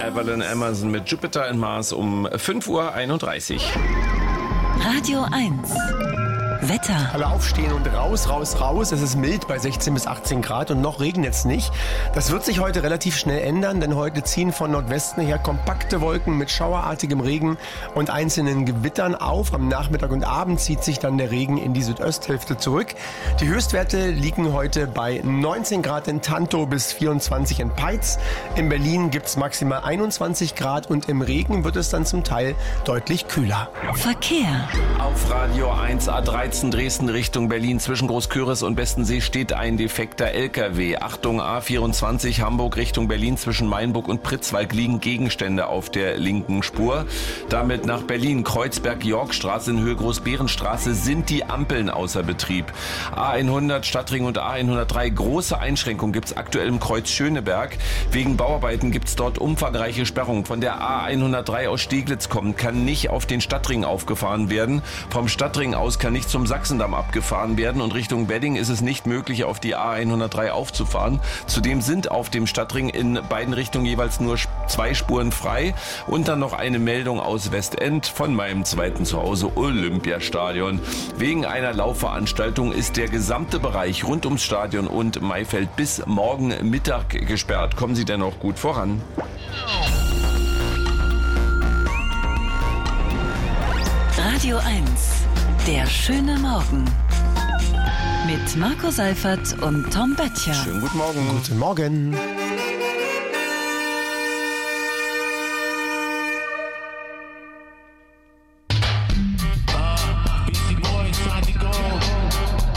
Evelyn Emerson mit Jupiter and Mars um 5:31 Uhr. Radio 1. Wetter. Alle aufstehen und raus, raus, raus. Es ist mild bei 16 bis 18 Grad und noch regnet es nicht. Das wird sich heute relativ schnell ändern, denn heute ziehen von Nordwesten her kompakte Wolken mit schauerartigem Regen und einzelnen Gewittern auf. Am Nachmittag und Abend zieht sich dann der Regen in die Südosthälfte zurück. Die Höchstwerte liegen heute bei 19 Grad in Tantow bis 24 in Peitz. In Berlin gibt es maximal 21 Grad und im Regen wird es dann zum Teil deutlich kühler. Verkehr. Auf Radio 1 A13 Dresden Richtung Berlin zwischen Großküritz und Bestensee steht ein defekter LKW. Achtung, A24 Hamburg Richtung Berlin zwischen Mainburg und Pritzwalk liegen Gegenstände auf der linken Spur. Damit nach Berlin, Kreuzberg-Yorkstraße in Höhe Großbärenstraße sind die Ampeln außer Betrieb. A100 Stadtring und A103 große Einschränkungen gibt es aktuell im Kreuz Schöneberg. Wegen Bauarbeiten gibt es dort umfangreiche Sperrungen. Von der A103 aus Steglitz kommen, kann nicht auf den Stadtring aufgefahren werden. Vom Stadtring aus kann nicht zum Sachsendamm abgefahren werden und Richtung Wedding ist es nicht möglich, auf die A103 aufzufahren. Zudem sind auf dem Stadtring in beiden Richtungen jeweils nur 2 Spuren frei. Und dann noch eine Meldung aus Westend von meinem zweiten Zuhause Olympiastadion. Wegen einer Laufveranstaltung ist der gesamte Bereich rund ums Stadion und Maifeld bis morgen Mittag gesperrt. Kommen Sie dennoch gut voran. Radio 1. Der schöne Morgen. Mit Marco Seifert und Tom Böttcher. Schönen guten Morgen. Guten Morgen.